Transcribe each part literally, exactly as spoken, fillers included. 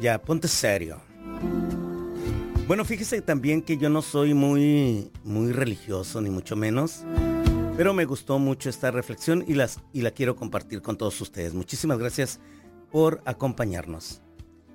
Ya, ponte serio. Bueno, fíjese también que yo no soy muy, muy religioso, ni mucho menos, pero me gustó mucho esta reflexión y, las, y la quiero compartir con todos ustedes. Muchísimas gracias por acompañarnos.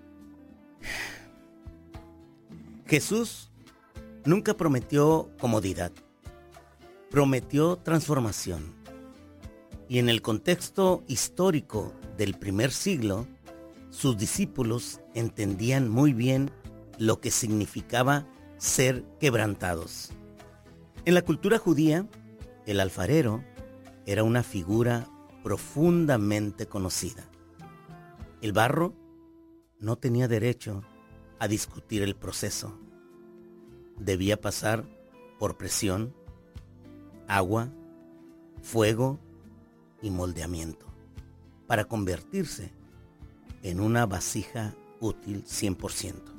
Jesús nunca prometió comodidad, prometió transformación. Y en el contexto histórico del primer siglo, sus discípulos entendían muy bien lo que significaba ser quebrantados. En la cultura judía, el alfarero era una figura profundamente conocida. El barro no tenía derecho a discutir el proceso. Debía pasar por presión, agua, fuego y moldeamiento para convertirse en una vasija útil cien por ciento.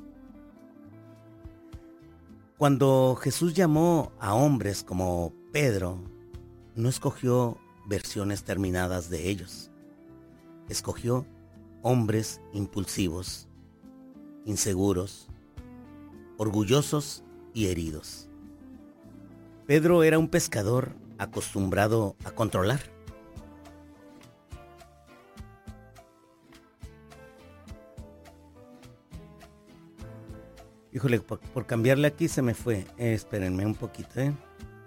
Cuando Jesús llamó a hombres como Pedro, no escogió versiones terminadas de ellos. Escogió hombres impulsivos, inseguros, orgullosos y heridos. Pedro era un pescador acostumbrado a controlar. Híjole, por, por cambiarle aquí se me fue. Eh, espérenme un poquito, ¿eh?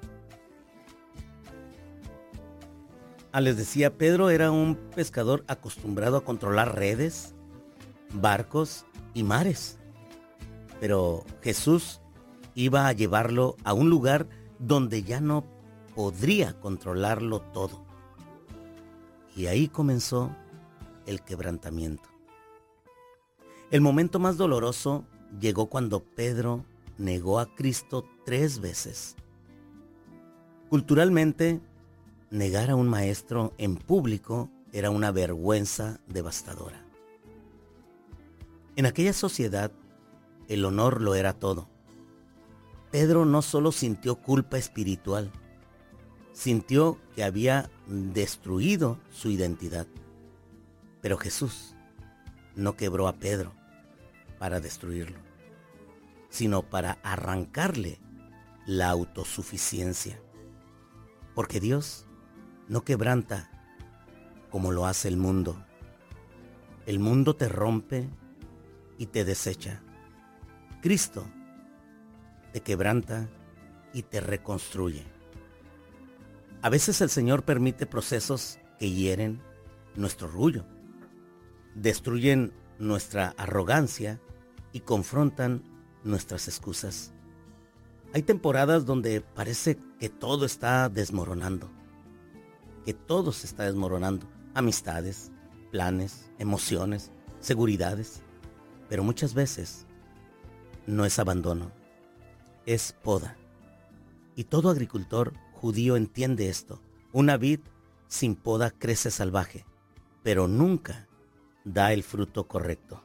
Ah, les decía, Pedro era un pescador acostumbrado a controlar redes, barcos y mares. Pero Jesús iba a llevarlo a un lugar donde ya no podría controlarlo todo. Y ahí comenzó el quebrantamiento. El momento más doloroso llegó cuando Pedro negó a Cristo tres veces. Culturalmente, negar a un maestro en público era una vergüenza devastadora. En aquella sociedad, el honor lo era todo. Pedro no solo sintió culpa espiritual, sintió que había destruido su identidad. Pero Jesús no quebró a Pedro para destruirlo, sino para arrancarle la autosuficiencia. Porque Dios no quebranta como lo hace el mundo. El mundo te rompe y te desecha. Cristo te quebranta y te reconstruye. A veces el Señor permite procesos que hieren nuestro orgullo, destruyen nuestra arrogancia y confrontan nuestras excusas. Hay temporadas donde parece que todo está desmoronando, que todo se está desmoronando. Amistades, planes, emociones, seguridades. Pero muchas veces no es abandono, es poda. Y todo agricultor judío entiende esto. Una vid sin poda crece salvaje, pero nunca da el fruto correcto.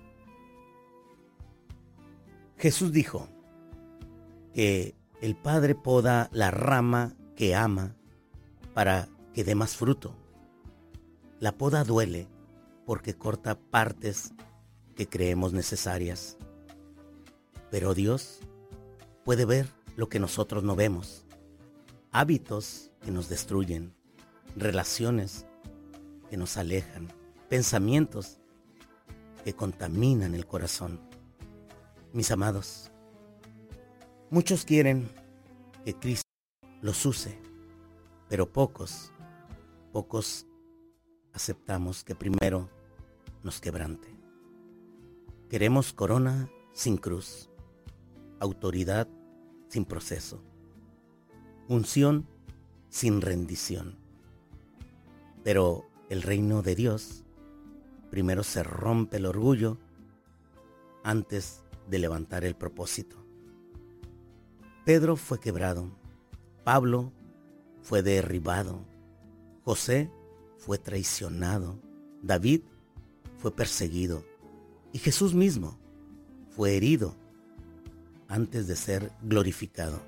Jesús dijo que el Padre poda la rama que ama para que dé más fruto. La poda duele porque corta partes que creemos necesarias. Pero Dios puede ver lo que nosotros no vemos. Hábitos que nos destruyen, relaciones que nos alejan, pensamientos que contaminan el corazón. Mis amados, muchos quieren que Cristo los use, pero pocos, pocos aceptamos que primero nos quebrante. Queremos corona sin cruz, autoridad sin proceso, unción sin rendición. Pero el reino de Dios, primero se rompe el orgullo antes de levantar el propósito. Pedro fue quebrado, Pablo fue derribado, José fue traicionado, David fue perseguido y Jesús mismo fue herido antes de ser glorificado.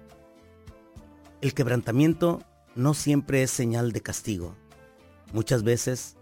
El quebrantamiento no siempre es señal de castigo. Muchas veces